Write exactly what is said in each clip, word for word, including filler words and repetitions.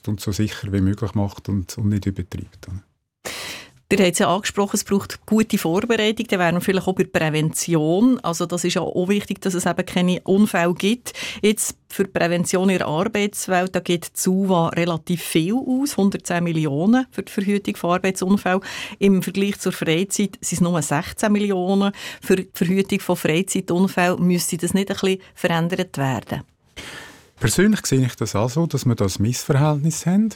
und so sicher wie möglich macht und, und nicht übertreibt. Ihr habt es ja angesprochen, es braucht gute Vorbereitung. Dann wären wir vielleicht auch bei Prävention. Also das ist ja auch wichtig, dass es eben keine Unfälle gibt. Jetzt für die Prävention in der Arbeitswelt, da gibt die S U V A relativ viel aus, hundertzehn Millionen für die Verhütung von Arbeitsunfällen. Im Vergleich zur Freizeit sind es nur sechzehn Millionen. Für die Verhütung von Freizeitunfällen müsste das nicht ein bisschen verändert werden? Persönlich sehe ich das auch so, dass wir das Missverhältnis haben.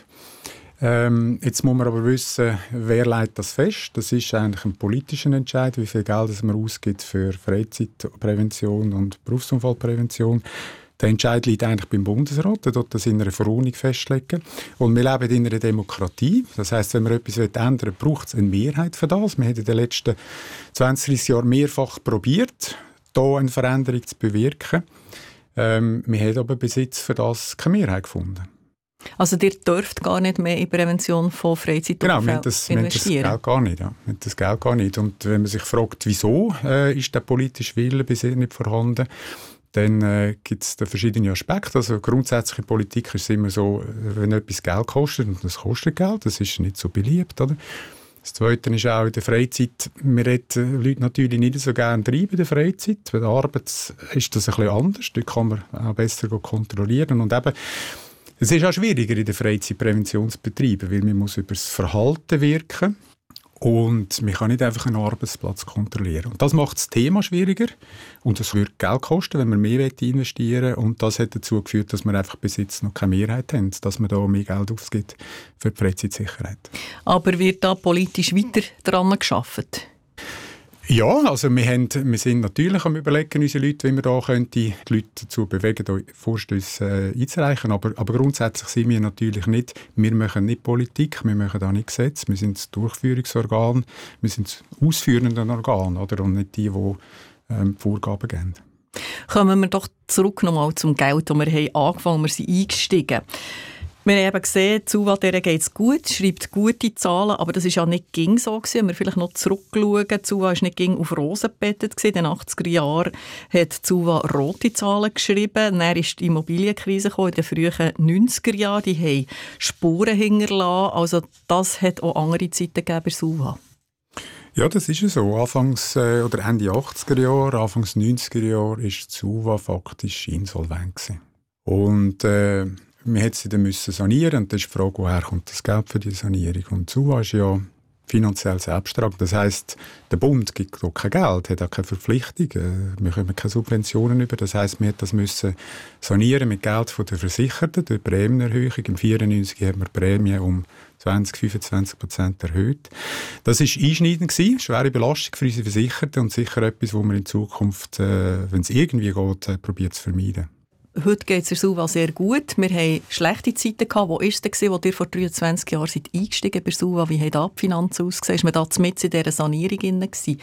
Ähm, jetzt muss man aber wissen, wer legt das fest. Das ist eigentlich ein politischer Entscheid, wie viel Geld man ausgibt für Freizeitprävention und Berufsunfallprävention. Der Entscheid liegt eigentlich beim Bundesrat, der dort das in einer Verordnung festlegen. Und wir leben in einer Demokratie. Das heisst, wenn man etwas ändern will, braucht es eine Mehrheit für das. Wir haben in den letzten zwanzig, dreissig Jahren mehrfach probiert, hier eine Veränderung zu bewirken. Ähm, wir haben aber bis jetzt für das keine Mehrheit gefunden. Also ihr dürft gar nicht mehr in Prävention von Freizeitunfällen genau, wir haben das, investieren? Wir haben das Geld gar nicht. Ja. Wir haben das Geld gar nicht. Und wenn man sich fragt, wieso äh, ist der politische Wille bisher nicht vorhanden, dann äh, gibt es da verschiedene Aspekte. Also grundsätzlich in Politik ist es immer so, wenn etwas Geld kostet, und das kostet Geld, das ist nicht so beliebt, oder? Das Zweite ist auch in der Freizeit, wir reden Leute natürlich nicht so gerne treiben in der Freizeit. Bei der Arbeit ist das ein bisschen anders, dort kann man auch besser kontrollieren. Und eben, es ist auch schwieriger in der Freizeit Prävention zu betreiben, weil man muss über das Verhalten wirken und man kann nicht einfach einen Arbeitsplatz kontrollieren. Und das macht das Thema schwieriger und das würde Geld kosten, wenn man mehr investieren will. Und das hat dazu geführt, dass wir einfach bis jetzt noch keine Mehrheit haben, dass man da mehr Geld ausgibt für die Freizeitsicherheit. Aber wird da politisch weiter daran gearbeitet? Ja, also wir, haben, wir sind natürlich am Überlegen, unsere Leute, wie wir da könnte, die Leute dazu bewegen, da Vorstösse äh, einzureichen. Aber, aber grundsätzlich sind wir natürlich nicht, wir machen nicht Politik, wir machen da nicht Gesetze, wir sind das Durchführungsorgan, wir sind das ausführende Organ, oder? Und nicht die, die ähm, Vorgaben geben. Kommen wir doch zurück nochmal zum Geld, das wir haben angefangen, wir sind eingestiegen. Wir haben eben gesehen, die S U V A geht es gut, schreibt gute Zahlen, aber das war ja nicht ging so gewesen. Wenn wir vielleicht noch zurückschauen, die S U V A war nicht ging auf Rosen gebettet gewesen. In den achtziger Jahren hat die S U V A rote Zahlen geschrieben. Dann ist die Immobilienkrise gekommen, in den frühen neunziger Jahren. Die haben Spuren hinterlassen. Also das hat auch andere Zeiten gegeben bei der S U V A. Ja, das ist ja so. Anfangs äh, oder Ende achtziger Jahre, Anfangs neunziger Jahre ist die S U V A faktisch insolvent gewesen. Und äh, wir mussten sie dann sanieren und dann ist die Frage, woher kommt das Geld für die Sanierung? Und die S U V A ist ja finanziell selbsttragend. Das heisst, der Bund gibt auch kein Geld, hat auch keine Verpflichtung. Wir bekommen keine Subventionen über. Das heisst, wir mussten das sanieren mit Geld von den Versicherten durch Prämienerhöhung. Im neunzehnhundertvierundneunzig haben wir die Prämie um zwanzig bis fünfundzwanzig Prozent erhöht. Das war einschneidend gewesen, schwere Belastung für unsere Versicherten und sicher etwas, wo man in Zukunft, äh, wenn es irgendwie geht, äh, probiert zu vermeiden. Heute geht es der S U V A sehr gut. Wir hatten schlechte Zeiten gehabt. Wo war es denn, wo ihr vor dreiundzwanzig Jahren seid eingestiegen bei der S U V A? Wie haben da die Finanzen ausgesehen? Ist man da mitten in dieser Sanierung drin gewesen?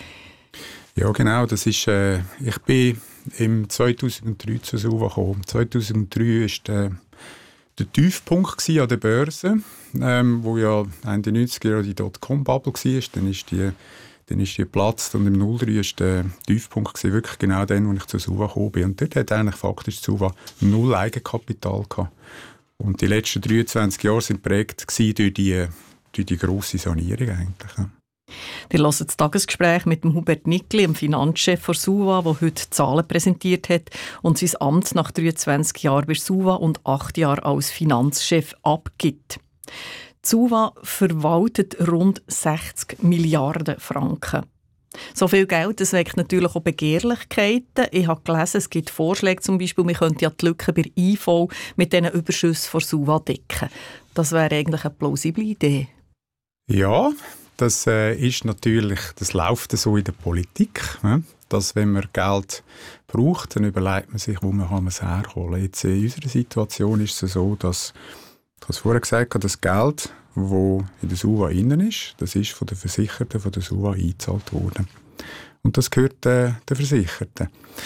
Ja, genau. Das ist, äh, ich bin im zweitausenddrei zur S U V A gekommen. zweitausenddrei war der, der Tiefpunkt an der Börse, ähm, wo ja Ende neunziger Jahre die Dotcom-Bubble war. Dann ist die Dann ist die geplatzt und im null drei war der Tiefpunkt gewesen, wirklich genau dann, als ich zur S U V A gekommen bin. Und dort hat eigentlich faktisch die S U V A null Eigenkapital gehabt. Und die letzten dreiundzwanzig Jahre waren geprägt durch die, durch die grosse Sanierung eigentlich. Ja. Wir hören das Tagesgespräch mit dem Hubert Nickli, dem Finanzchef der S U V A, der heute Zahlen präsentiert hat und sein Amt nach dreiundzwanzig Jahren bei der S U V A und acht Jahren als Finanzchef abgibt. Die S U V A verwaltet rund sechzig Milliarden Franken. So viel Geld, das weckt natürlich auch Begehrlichkeiten. Ich habe gelesen, es gibt Vorschläge, zum Beispiel, man könnte ja die Lücken bei der I V mit diesen Überschüssen von S U V A decken. Das wäre eigentlich eine plausible Idee. Ja, das äh, ist natürlich, das läuft so in der Politik, ne? Dass wenn man Geld braucht, dann überlegt man sich, wo man es herholen kann. Jetzt in unserer Situation ist es so, dass ich habe es vorher gesagt, das Geld, das in der S U V A innen ist, das ist von den Versicherten von der S U V A eingezahlt worden. Und das gehört äh, den Versicherten.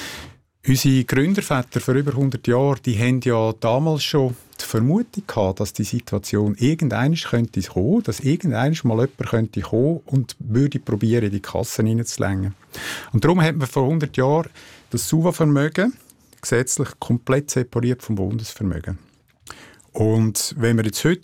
Unsere Gründerväter vor über hundert Jahren, die haben ja damals schon die Vermutung gehabt, dass die Situation irgendwann könnte kommen, dass irgendwann mal jemand könnte kommen und würde probieren, in die Kassen hineinzulängen. Und darum hat man vor hundert Jahren das S U V A-Vermögen gesetzlich komplett separiert vom Bundesvermögen. Und wenn wir jetzt heute